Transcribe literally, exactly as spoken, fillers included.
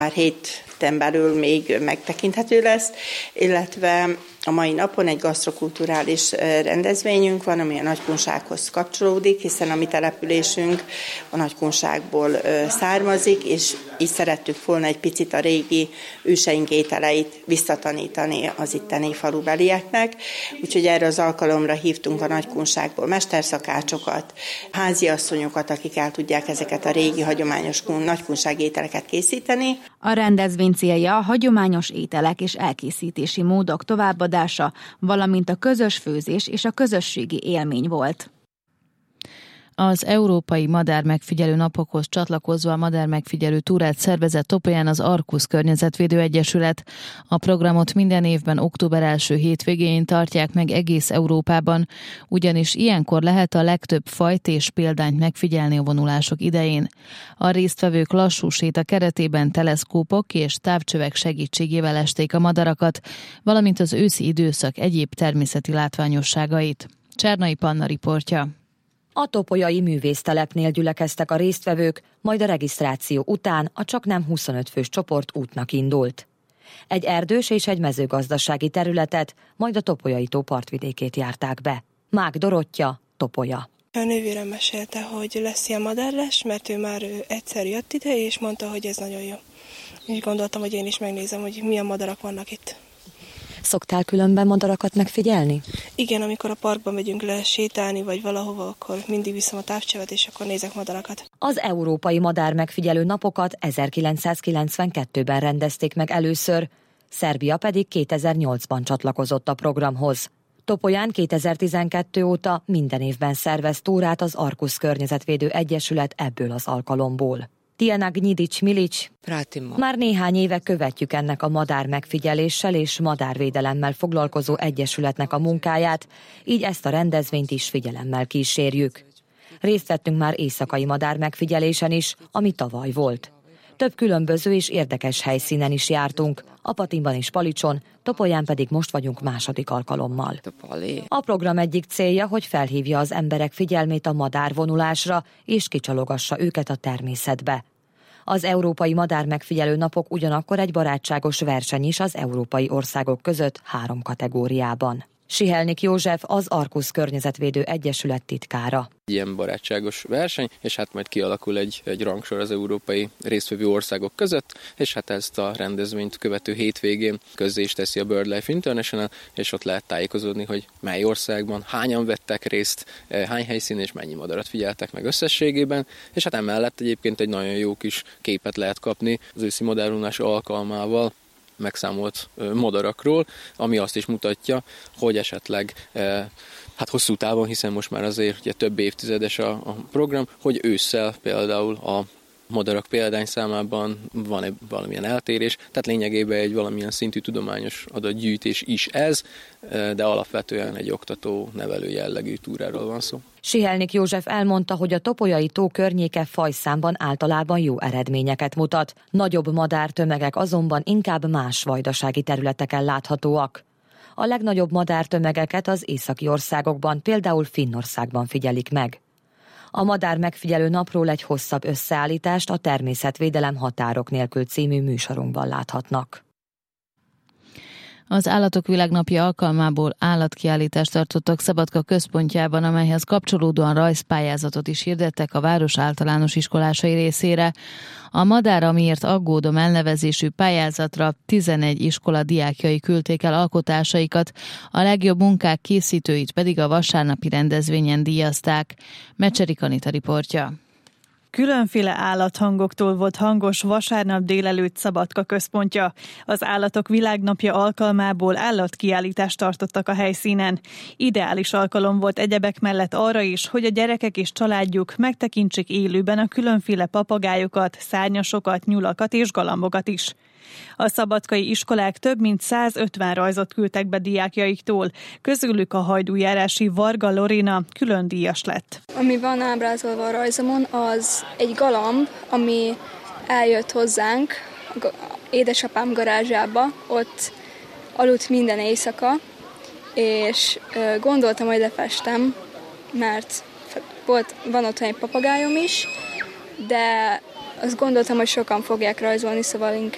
Már héten belül még megtekinthető lesz, illetve a mai napon egy gasztrokulturális rendezvényünk van, ami a Nagykunsághoz kapcsolódik, hiszen a mi településünk a Nagykunságból származik, és így szerettük volna egy picit a régi őseink ételeit visszatanítani az itteni falubelieknek. Úgyhogy erre az alkalomra hívtunk a Nagykunságból mesterszakácsokat, háziasszonyokat, akik el tudják ezeket a régi hagyományos nagykunság ételeket készíteni. A rendezvény célja a hagyományos ételek és elkészítési módok továbbadása, valamint a közös főzés és a közösségi élmény volt. Az Európai Madármegfigyelő Napokhoz csatlakozva a madármegfigyelő túrát szervezett Topolyán az Arkusz Környezetvédő Egyesület. A programot minden évben október első hétvégén tartják meg egész Európában, ugyanis ilyenkor lehet a legtöbb fajt és példányt megfigyelni a vonulások idején. A résztvevők lassú séta keretében teleszkópok és távcsövek segítségével esték a madarakat, valamint az őszi időszak egyéb természeti látványosságait. Csernai Panna riportja. A topolyai művésztelepnél gyülekeztek a résztvevők, majd a regisztráció után a csaknem huszonöt fős csoport útnak indult. Egy erdős és egy mezőgazdasági területet, majd a Topolyai tó partvidékét járták be. Mák Dorottya, Topolya. A nővérem mesélte, hogy lesz ilyen madárles, mert ő már egyszer jött ide, és mondta, hogy ez nagyon jó. És gondoltam, hogy én is megnézem, hogy milyen madarak vannak itt. Szoktál különben madarakat megfigyelni? Igen, amikor a parkban megyünk le sétálni, vagy valahova, akkor mindig viszem a távcsövet, és akkor nézek madarakat. Az Európai Madármegfigyelő Napokat ezerkilencszázkilencvenkettőben rendezték meg először, Szerbia pedig kétezer-nyolcban csatlakozott a programhoz. Topolyán kétezer-tizenkettő óta minden évben szervez túrát az Arkusz Környezetvédő Egyesület ebből az alkalomból. Tiana Gnyidics-Milics. Már néhány éve követjük ennek a madármegfigyeléssel és madárvédelemmel foglalkozó egyesületnek a munkáját, így ezt a rendezvényt is figyelemmel kísérjük. Részt vettünk már éjszakai madármegfigyelésen is, ami tavaly volt. Több különböző és érdekes helyszínen is jártunk, Apatinban és Palicson, Topolyán pedig most vagyunk második alkalommal. A program egyik célja, hogy felhívja az emberek figyelmét a madárvonulásra, és kicsalogassa őket a természetbe. Az Európai Madármegfigyelő Napok ugyanakkor egy barátságos verseny is az európai országok között három kategóriában. Sihelnik József az Arkusz Környezetvédő Egyesület titkára. Ilyen barátságos verseny, és hát majd kialakul egy, egy rangsor az európai résztvevő országok között, és hát ezt a rendezvényt követő hétvégén közzé is teszi a BirdLife International, és ott lehet tájékozódni, hogy mely országban hányan vettek részt, hány helyszín és mennyi madarat figyeltek meg összességében, és hát emellett egyébként egy nagyon jó kis képet lehet kapni az őszi madárvonulás alkalmával, megszámolt madarakról, ami azt is mutatja, hogy esetleg hát hosszú távon, hiszen most már azért ugye több évtizedes a, a program, hogy ősszel például a madarak példányszámában van egy valamilyen eltérés, tehát lényegében egy valamilyen szintű tudományos adatgyűjtés is ez, de alapvetően egy oktató-nevelő jellegű túráról van szó. Sihelnik József elmondta, hogy a Topolyai tó környéke fajszámban általában jó eredményeket mutat. Nagyobb madártömegek azonban inkább más vajdasági területeken láthatóak. A legnagyobb madártömegeket az északi országokban, például Finnországban figyelik meg. A Madár Megfigyelő Napról egy hosszabb összeállítást a Természetvédelem határok nélkül című műsorunkban láthatnak. Az Állatok Világnapja alkalmából állatkiállítást tartottak Szabadka központjában, amelyhez kapcsolódóan rajzpályázatot is hirdettek a város általános iskolásai részére. A Madár, amiért aggódom elnevezésű pályázatra tizenegy iskola diákjai küldték el alkotásaikat, a legjobb munkák készítőit pedig a vasárnapi rendezvényen díjazták. Mecserik Anita riportja. Különféle állathangoktól volt hangos vasárnap délelőtt Szabadka központja. Az Állatok Világnapja alkalmából állatkiállítást tartottak a helyszínen. Ideális alkalom volt egyebek mellett arra is, hogy a gyerekek és családjuk megtekintsék élőben a különféle papagájokat, szárnyasokat, nyulakat és galambokat is. A szabadkai iskolák több mint százötven rajzot küldtek be diákjaiktól, közülük a hajdújárási Varga Lorina külön díjas lett. Ami van ábrázolva a rajzomon, az egy galamb, ami eljött hozzánk édesapám garázsába, ott aludt minden éjszaka, és gondoltam, hogy lefestem, mert volt, van otthon egy papagájom is, de azt gondoltam, hogy sokan fogják rajzolni, szóval inkább